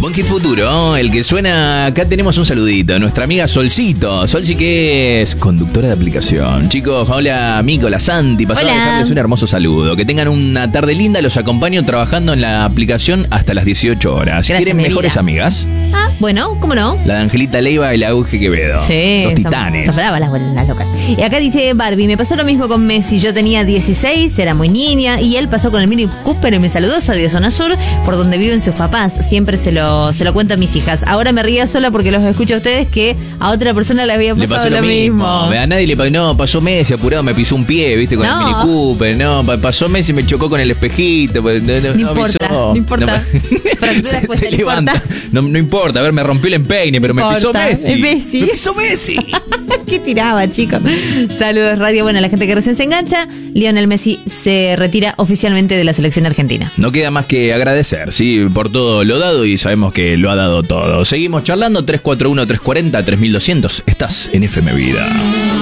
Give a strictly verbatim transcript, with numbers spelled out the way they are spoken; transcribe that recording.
Buen Hit Futuro, el que suena. Acá tenemos un saludito. Nuestra amiga Solcito. Solci, que es conductora de aplicación. Chicos, hola, Mico, la Santi. Pasaba a dejarles un hermoso saludo. Que tengan una tarde linda. Los acompaño trabajando en la aplicación hasta las dieciocho horas. Gracias, ¿Quieren mejores vida. amigas? Ah, bueno, ¿cómo no? La de Angelita Leiva y la Auge Quevedo. Sí, Los son- titanes. Son bravas las, las locas. Y acá dice Barbie, me pasó lo mismo con Messi. Yo tenía dieciséis, era muy niña, y él pasó con el Mini Cooper y me saludó. Soy de Zona Sur, por donde viven sus papás. Siempre se lo, se lo cuento a mis hijas. Ahora me ría sola porque los escucho a ustedes que a otra persona le había Le pasado pasó lo mismo. mismo. A nadie le pasó. No, pasó Messi apurado, me pisó un pie, viste, con No. el Mini Cooper. No, pa- pasó Messi, me chocó con el espejito. No, no, No importa, avisó. no importa. Fracturas se puestas, se no levanta. importa. No, no importa, a ver, me rompió el empeine, pero me pisó importa, Messi. es Messi. Me pisó Messi. ¿Qué tiraba, chicos? Saludos, radio. Bueno, a la gente que recién se engancha, Lionel Messi se retira oficialmente de la selección argentina. No queda más que agradecer, sí, por todo lo dado y sabemos que lo ha dado todo. Seguimos charlando, tres cuatro uno, tres cuarenta, tres mil doscientos. Estás en F M Vida.